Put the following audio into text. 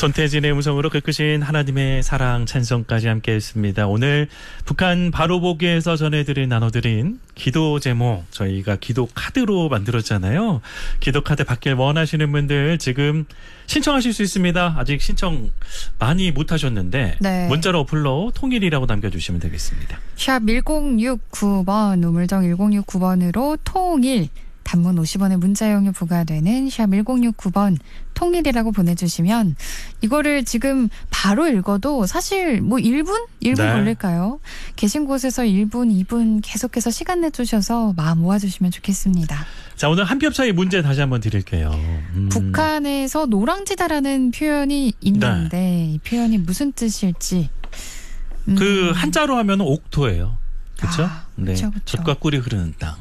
손태진의 음성으로 끄끄신 하나님의 사랑 찬송까지 함께했습니다. 오늘 북한 바로보기에서 나눠드린 기도 제목 저희가 기도 카드로 만들었잖아요. 기도 카드 받길 원하시는 분들 지금 신청하실 수 있습니다. 아직 신청 많이 못하셨는데 네. 문자로 어플로 통일이라고 남겨주시면 되겠습니다. 샵 1069번 우물정 1069번으로 통일 단문 50원의 문자용이 부과되는 샵 1069번 통일이라고 보내주시면 이거를 지금 바로 읽어도 사실 뭐 1분? 1분 네. 걸릴까요? 계신 곳에서 1분, 2분 계속해서 시간 내주셔서 마음 모아주시면 좋겠습니다. 자, 오늘 한 뼘 차이 문제 다시 한번 드릴게요. 북한에서 노랑지다라는 표현이 있는데 이 표현이 무슨 뜻일지. 그 한자로 하면 옥토예요. 그렇죠? 아, 네. 그쵸. 젖과 꿀이 흐르는 땅.